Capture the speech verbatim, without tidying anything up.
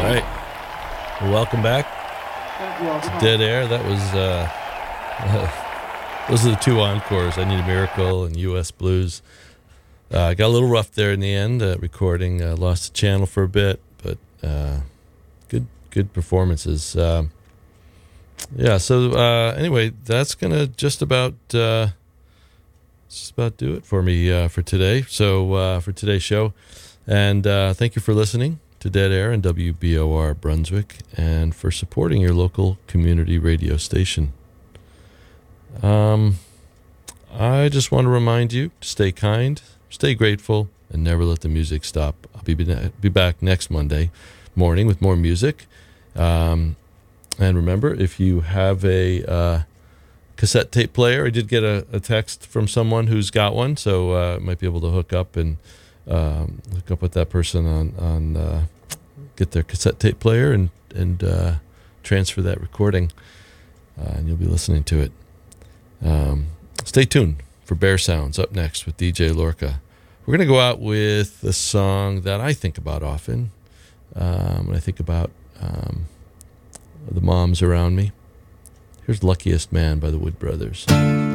right. Well, welcome back to Dead Air. That was, uh, uh, those are the two encores, I Need a Miracle and U S Blues. Uh, got a little rough there in the end, uh, recording. Uh, lost the channel for a bit, but uh, good good performances. Um, yeah, so uh, anyway, that's going to just about uh, just about do it for me uh, for today. So uh, for today's show. And uh, thank you for listening to Dead Air and W B O R Brunswick, and for supporting your local community radio station. Um, I just want to remind you to stay kind, stay grateful, and never let the music stop. I'll be be back next Monday morning with more music. Um, and remember, if you have a uh, cassette tape player, I did get a, a text from someone who's got one, so uh, might be able to hook up and um, hook up with that person on on uh, get their cassette tape player and and uh, transfer that recording, uh, and you'll be listening to it. Um, stay tuned for Bear Sounds up next with D J Lorca. We're going to go out with a song that I think about often um, when I think about um, the moms around me. Here's Luckiest Man by the Wood Brothers.